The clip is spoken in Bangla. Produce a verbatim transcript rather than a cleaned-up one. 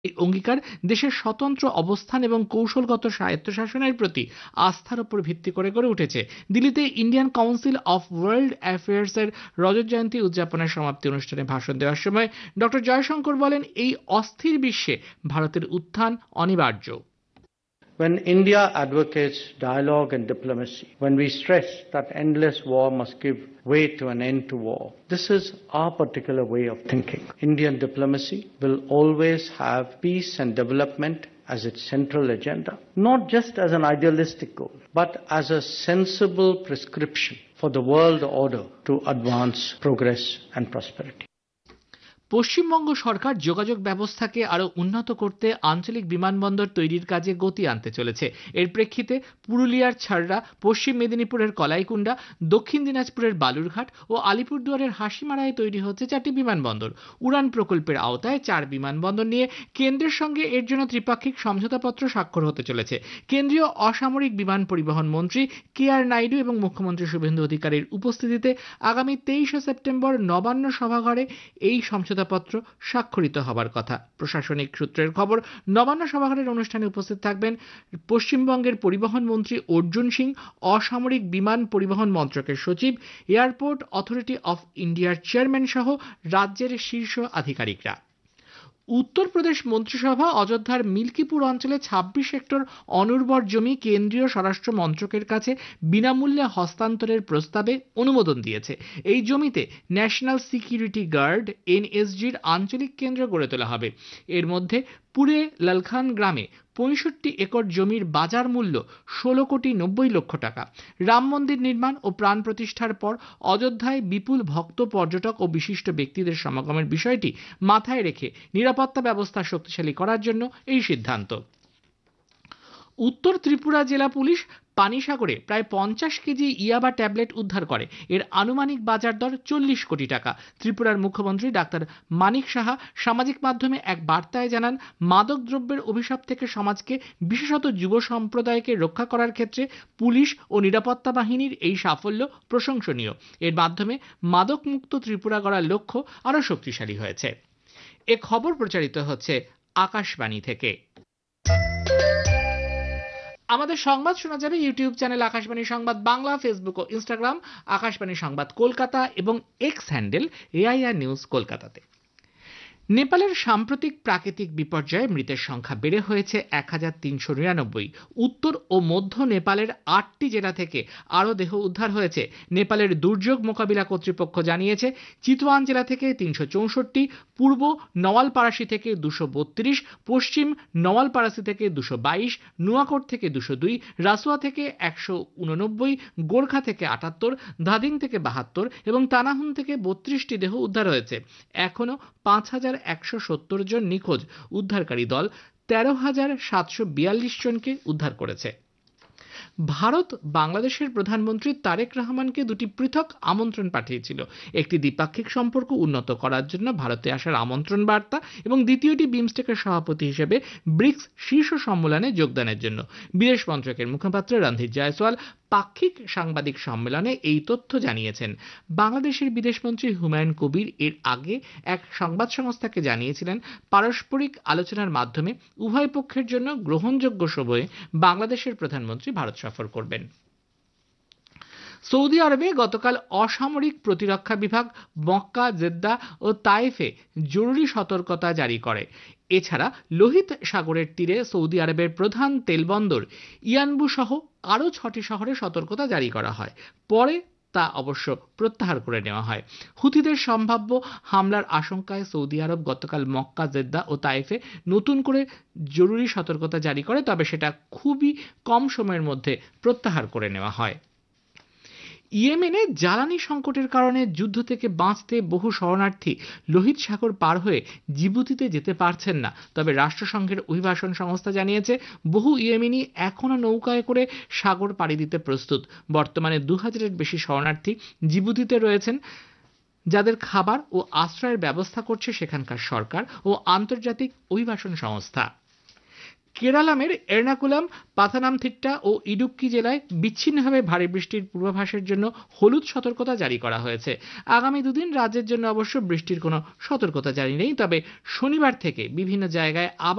এই অঙ্গীকার দেশের স্বতন্ত্র অবস্থান এবং কৌশলগত স্বায়ত্তশাসনের প্রতি আস্থার উপর ভিত্তি করে গড়ে উঠেছে। দিল্লিতে Indian council of world affairs এর রজত জয়ন্তী উদযাপনের সমাপ্তি অনুষ্ঠানে ভাষণ দেওয়ার সময় ডক্টর জয়শঙ্কর বলেন, এই অস্থির বিশ্বে ভারতের উত্থান অনিবার্য। When India advocates dialogue and diplomacy, when we stress that endless war must give way to an end to war, this is our particular way of thinking. Indian diplomacy will always have peace and development as its central agenda, not just as an idealistic goal, but as a sensible prescription for the world order to advance progress and prosperity. Paschimbanga সরকার যোগাযোগ ব্যবস্থাকে আরো উন্নত করতে আঞ্চলিক বিমানবন্দর তৈরির কাজে গতি আনতে চলেছে। এর প্রেক্ষিতে পুরুলিয়ার ছাড়ড়া, পশ্চিম মেদিনীপুরের কলাইকুণ্ডা, দক্ষিণ দিনাজপুরের বালুরঘাট ও আলিপুরদুয়ারের হাসিমারায় তৈরি হচ্ছে চারটি বিমানবন্দর। উড়ান প্রকল্পের আওতায় চার বিমানবন্দর নিয়ে কেন্দ্রের সঙ্গে এর জন্য ত্রিপাক্ষিক সমঝোতাপত্র স্বাক্ষর হতে চলেছে। কেন্দ্রীয় অসামরিক বিমান পরিবহন মন্ত্রী কে আর নাইডু এবং মুখ্যমন্ত্রী শুভেন্দু অধিকারীর উপস্থিতিতে আগামী তেইশে সেপ্টেম্বর নবান্ন সভাঘরে এই সমঝোতা পত্র স্বাক্ষরিত হবার কথা। প্রশাসনিক সূত্রের খবর, নবান্ন সভাঘরের অনুষ্ঠানে উপস্থিত থাকবেন পশ্চিমবঙ্গের পরিবহন মন্ত্রী অর্জুন সিং, অসামরিক বিমান পরিবহন মন্ত্রকের সচিব, এয়ারপোর্ট অথরিটি অফ ইন্ডিয়ার চেয়ারম্যান সহ রাজ্যের শীর্ষ আধিকারিকরা। উত্তরপ্রদেশ মন্ত্রিসভা অযোধ্যার মিল্কিপুর অঞ্চলে ছাব্বিশ হেক্টর অনুর্বর জমি কেন্দ্রীয় স্বরাষ্ট্র মন্ত্রকের কাছে বিনামূল্যে হস্তান্তরের প্রস্তাবে অনুমোদন দিয়েছে। এই জমিতে ন্যাশনাল সিকিউরিটি গার্ড এনএসজির আঞ্চলিক কেন্দ্র গড়ে তোলা হবে। এর মধ্যে পুরে লালখান গ্রামে পঁয়ষট্টি একর জমির বাজার মূল্য ষোলো কোটি নব্বই লক্ষ টাকা। রাম মন্দির নির্মাণ ও প্রাণ প্রতিষ্ঠার পর অযোধ্যায় বিপুল ভক্ত, পর্যটক ও বিশিষ্ট ব্যক্তিদের সমাগমের বিষয়টি মাথায় রেখে নিরাপত্তা ব্যবস্থা শক্তিশালী করার জন্য এই সিদ্ধান্ত। উত্তর ত্রিপুরা জেলা পুলিশ পানিসাগরে প্রায় পঞ্চাশ কেজি ইয়াবা ট্যাবলেট উদ্ধার করে। এর আনুমানিক বাজার দর চল্লিশ কোটি টাকা। ত্রিপুরার মুখ্যমন্ত্রী ডাক্তার মানিক সাহা সামাজিক মাধ্যমে এক বার্তায় জানান, মাদক দ্রব্যের অভিশাপ থেকে সমাজকে, বিশেষত যুব সম্প্রদায়কে রক্ষা করার ক্ষেত্রে পুলিশ ও নিরাপত্তা বাহিনীর এই সাফল্য প্রশংসনীয়। এর মাধ্যমে মাদক মুক্ত ত্রিপুরা গড়ার লক্ষ্য আরও শক্তিশালী হয়েছে। এ খবর প্রচারিত হচ্ছে আকাশবাণী থেকে। আমাদের সংবাদ শোনা যাবে ইউটিউব চ্যানেল আকাশবাণী সংবাদ বাংলা, ফেসবুক ও ইনস্টাগ্রাম আকাশবাণী সংবাদ কলকাতা এবং এক্স হ্যান্ডেল এআইআর নিউজ কলকাতাতে। নেপালের সাম্প্রতিক প্রাকৃতিক বিপর্যয়ে মৃতের সংখ্যা বেড়ে হয়েছে এক হাজার তিনশো নিরানব্বই। উত্তর ও মধ্য নেপালের আটটি জেলা থেকে আরও দেহ উদ্ধার হয়েছে। নেপালের দুর্যোগ মোকাবিলা কর্তৃপক্ষ জানিয়েছে, চিতওয়ান জেলা থেকে তিনশো চৌষট্টি, পূর্ব নওয়ালপারাসি থেকে দুশো বত্রিশ, পশ্চিম নওয়ালপারাসি থেকে দুশো বাইশ, নুয়াকোট থেকে দুশো দুই, রাসুয়া থেকে একশো উননব্বই, গোর্খা থেকে আটাত্তর, ধাদিং থেকে বাহাত্তর এবং তানাহুন থেকে বত্রিশটি দেহ উদ্ধার হয়েছে। এখনও পাঁচ হাজার একশো সত্তর জন নিখোঁজ। উদ্ধারকারী দল তেরো হাজার সাতশো বিয়াল্লিশ জনকে উদ্ধার করেছে। ভারত বাংলাদেশের প্রধানমন্ত্রী তারেক রহমানকে দুটি পৃথক আমন্ত্রণ পাঠিয়েছিল। একটি দ্বিপাক্ষিক সম্পর্ক উন্নত করার জন্য ভারতে আসার আমন্ত্রণ বার্তা এবং দ্বিতীয়টি বিমস্টেকের সভাপতি হিসেবে ব্রিক্স শীর্ষ সম্মেলনে যোগদানের জন্য। বিদেশ মন্ত্রকের মুখপাত্র রণধীর জয়সওয়াল পাক্ষিক সাংবাদিক সম্মেলনে এই তথ্য জানিয়েছেন। বাংলাদেশের বিদেশমন্ত্রী হুমায়ুন কবির এর আগে এক সংবাদ সংস্থাকে জানিয়েছিলেন, পারস্পরিক আলোচনার মাধ্যমে উভয় পক্ষের জন্য গ্রহণযোগ্য সময়ে বাংলাদেশের প্রধানমন্ত্রী ভারত সফর করবেন। সৌদি আরবে গতকাল অসামরিক প্রতিরক্ষা বিভাগ মক্কা, জেদ্দা ও তায়েফে জরুরি সতর্কতা জারি করে। এছাড়া লোহিত সাগরের তীরে সৌদি আরবের প্রধান তেলবন্দর ইয়ানবু সহ আরও ছটি শহরে সতর্কতা জারি করা হয়। পরে তা অবশ্য প্রত্যাহার করে নেওয়া হয়। হুথিদের সম্ভাব্য হামলার আশঙ্কায় সৌদি আরব গতকাল মক্কা, জেদ্দা ও তায়েফে নতুন করে জরুরি সতর্কতা জারি করে, তবে সেটা খুবই কম সময়ের মধ্যে প্রত্যাহার করে নেওয়া হয়। ইয়েমেনে জ্বালানি সংকটের কারণে যুদ্ধ থেকে বাঁচতে বহু শরণার্থী লোহিত সাগর পার হয়ে জিবুতিতে যেতে পারছেন না। তবে রাষ্ট্রসংঘের অভিবাসন সংস্থা জানিয়েছে, বহু ইয়েমেনি এখনও নৌকায় করে সাগর পাড়ি দিতে প্রস্তুত। বর্তমানে দু হাজারের বেশি শরণার্থী জিবুতিতে রয়েছেন, যাদের খাবার ও আশ্রয়ের ব্যবস্থা করছে সেখানকার সরকার ও আন্তর্জাতিক অভিবাসন সংস্থা। কেরালামের এর্নাকুলাম, পাথানামথিট্টা ও ইডুক্কি জেলায় বিচ্ছিন্নভাবে ভারী বৃষ্টির পূর্বাভাসের জন্য হলুদ সতর্কতা জারি করা হয়েছে। আগামী দুদিন রাজ্যের জন্য অবশ্য বৃষ্টির কোনো সতর্কতা জারি নেই, তবে শনিবার থেকে বিভিন্ন জায়গায় আবার